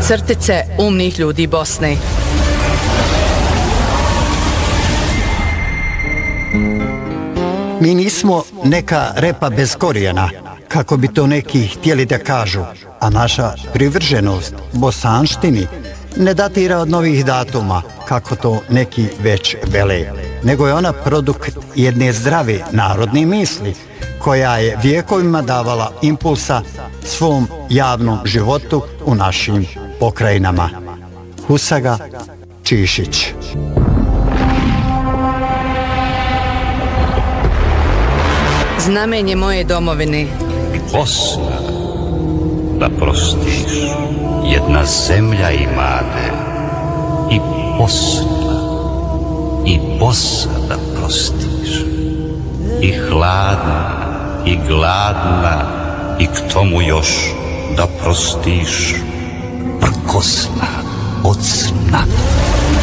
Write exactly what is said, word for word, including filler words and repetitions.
Crtice umnih ljudi Bosne. Mi nismo neka repa bez korijena, kako bi to neki htjeli da kažu, a naša privrženost bosanštini ne datira od novih datuma, kako to neki već vele, nego je ona produkt jedne zdrave narodne misli, koja je vijekovima davala impulsa svom javnom životu u našim pokrajinama. Husaga Čišić. Znamenje moje domovine. Bosna, da prostiš, jedna zemlja imate. I Bosna, i Bosa da prostiš. I hladna, i gladna, i k tomu još da prostiš prkosna od sna.